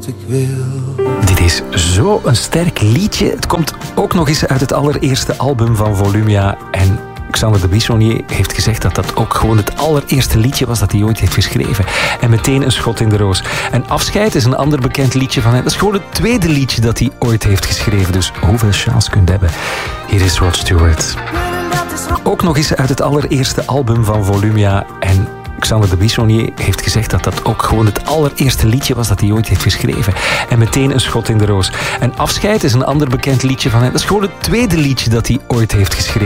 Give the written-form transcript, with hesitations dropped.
wat ik wil. Dit is zo'n sterk liedje. Het komt ook nog eens uit het allereerste album van Volumia. En Xander de Bissonnier heeft gezegd dat dat ook gewoon het allereerste liedje was dat hij ooit heeft geschreven. En meteen een schot in de roos. En Afscheid is een ander bekend liedje van hem. Dat is gewoon het tweede liedje dat hij ooit heeft geschreven. Dus hoeveel chance kunt hebben? Hier is Rod Stewart. Ook nog eens uit het allereerste album van Volumia. En Xander de Bissonnier heeft gezegd dat dat ook gewoon het allereerste liedje was dat hij ooit heeft geschreven. En meteen een schot in de roos. En Afscheid is een ander bekend liedje van hem. Dat is gewoon het tweede liedje dat hij ooit heeft geschreven.